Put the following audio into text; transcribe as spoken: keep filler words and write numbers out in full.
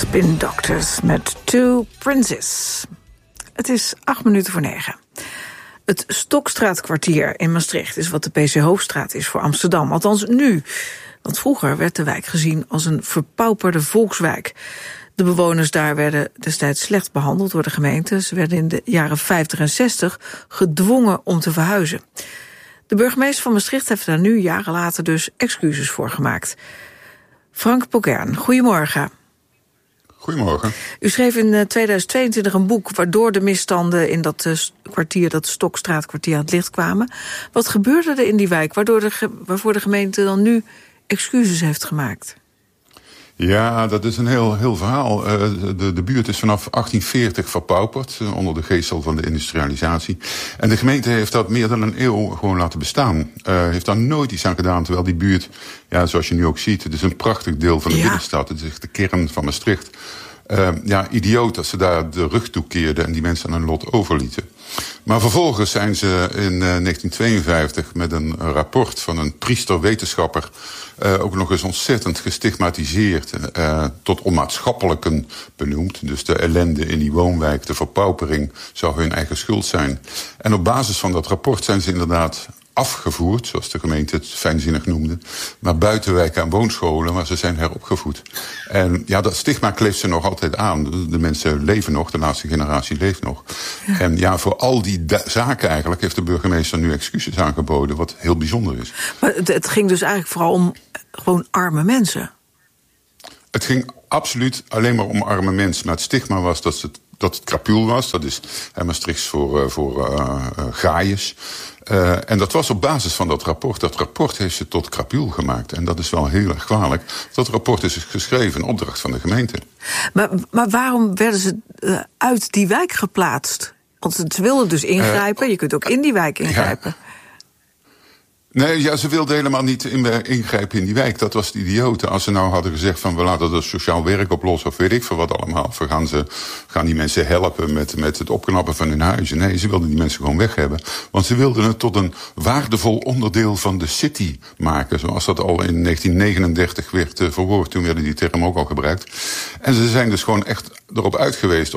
Spin Doctors met Two Princes. Het is acht minuten voor negen. Het Stokstraatkwartier in Maastricht is wat de P C Hoofdstraat is voor Amsterdam. Althans nu. Want vroeger werd de wijk gezien als een verpauperde volkswijk. De bewoners daar werden destijds slecht behandeld door de gemeente. Ze werden in de jaren vijftig en zestig gedwongen om te verhuizen. De burgemeester van Maastricht heeft daar nu, jaren later dus, excuses voor gemaakt. Frank Pokern, goedemorgen. Goedemorgen. U schreef in tweeduizend tweeëntwintig een boek waardoor de misstanden in dat uh, kwartier, dat Stokstraatkwartier, aan het licht kwamen. Wat gebeurde er in die wijk waardoor de, waarvoor de gemeente dan nu excuses heeft gemaakt? Ja, dat is een heel, heel verhaal. Uh, de, de buurt is vanaf achttien veertig verpauperd, uh, onder de geestel van de industrialisatie. En de gemeente heeft dat meer dan een eeuw gewoon laten bestaan. Uh, heeft daar nooit iets aan gedaan, terwijl die buurt, ja, zoals je nu ook ziet, het is een prachtig deel van de ja. binnenstad. Het is echt de kern van Maastricht. Uh, ja, idioot dat ze daar de rug toe keerden en die mensen aan hun lot overlieten. Maar vervolgens zijn ze in uh, negentien tweeënvijftig met een rapport van een priester-wetenschapper uh, ook nog eens ontzettend gestigmatiseerd, uh, tot onmaatschappelijken benoemd. Dus de ellende in die woonwijk, de verpaupering, zou hun eigen schuld zijn. En op basis van dat rapport zijn ze inderdaad afgevoerd, zoals de gemeente het fijnzinnig noemde, naar buitenwijken en woonscholen, waar ze zijn heropgevoed. En ja, dat stigma kleeft ze nog altijd aan. De mensen leven nog, de laatste generatie leeft nog. Ja. En ja, voor al die da- zaken eigenlijk heeft de burgemeester nu excuses aangeboden, wat heel bijzonder is. Maar het, het ging dus eigenlijk vooral om gewoon arme mensen. Het ging absoluut alleen maar om arme mensen, maar het stigma was dat het dat het krapul was. Dat is uh, Maastrichts voor, uh, voor uh, uh, gaaiers. Uh, en dat was op basis van dat rapport. Dat rapport heeft ze tot krapul gemaakt. En dat is wel heel erg kwalijk. Dat rapport is geschreven in opdracht van de gemeente. Maar, maar waarom werden ze uh, uit die wijk geplaatst? Want ze wilden dus ingrijpen. Uh, Je kunt ook in die wijk ingrijpen. Ja. Nee, ja, ze wilden helemaal niet in, ingrijpen in die wijk. Dat was de idiote. Als ze nou hadden gezegd van we laten dat sociaal werk oplossen of weet ik veel wat allemaal. Of we gaan, ze, gaan die mensen helpen met, met het opknappen van hun huizen. Nee, ze wilden die mensen gewoon weg hebben. Want ze wilden het tot een waardevol onderdeel van de city maken. Zoals dat al in negentien negenendertig werd uh, verwoord. Toen werden die term ook al gebruikt. En ze zijn dus gewoon echt erop uit geweest